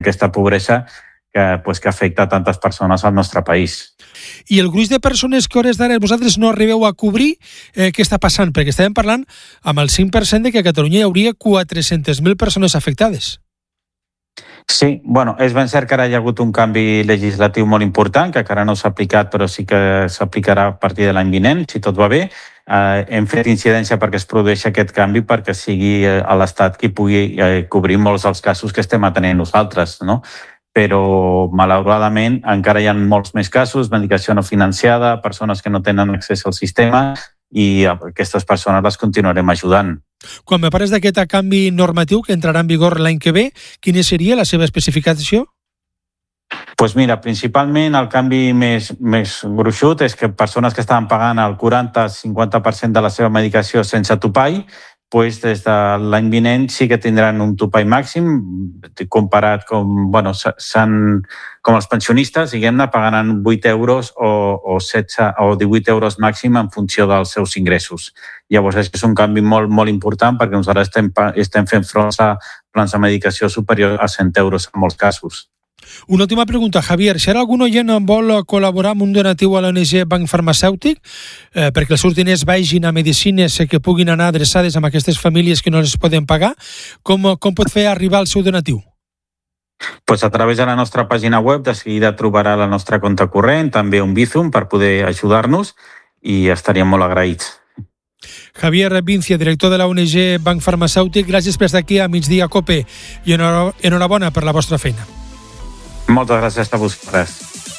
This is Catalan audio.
aquesta pobresa que afecta a tantes persones al nostre país. I el gruix de persones que a hores d'ara vosaltres no arribeu a cobrir, què està passant? Perquè estàvem parlant amb el 5% de que a Catalunya hi hauria 400.000 persones afectades. Sí, és ben cert que ara hi ha hagut un canvi legislatiu molt important, que encara no s'ha aplicat, però sí que s'aplicarà a partir de l'any vinent, si tot va bé. Hem fet incidència perquè es produeixi aquest canvi, perquè sigui a l'Estat qui pugui cobrir molts dels casos que estem atenent nosaltres, no? Però malauradament encara hi ha molts més casos, medicació no financiada, persones que no tenen accés al sistema i aquestes persones les continuarem ajudant. Quan me parles d'aquest canvi normatiu que entrarà en vigor l'any que ve, quina seria la seva especificació? Doncs mira, principalment el canvi més gruixut és que persones que estaven pagant el 40-50% de la seva medicació sense topall, des de l'any vinent sí que tindran un topall màxim, comparat com els pensionistes, diguem-ne, pagaran 8 euros o 16 o 18 euros màxim en funció dels seus ingressos. Llavors, és un canvi molt, molt important perquè nosaltres estem fent front a plans de medicació superior a 100 euros en molts casos. Una última pregunta, Javier. Si ara algun oient vol col·laborar amb un donatiu a l'ONG Banc Farmacèutic perquè els seus diners vagin a medicines que puguin anar adreçades a aquestes famílies que no les poden pagar, com pot fer arribar el seu donatiu? A través de la nostra pàgina web de seguida trobarà la nostra compte corrent, també un Bizum per poder ajudar-nos i estaríem molt agraïts. Javier Vincia, director de la ONG Banc Farmacèutic, gràcies per estar aquí a Migdia Cope i enhorabona per la vostra feina. Moltes gràcies a vosaltres.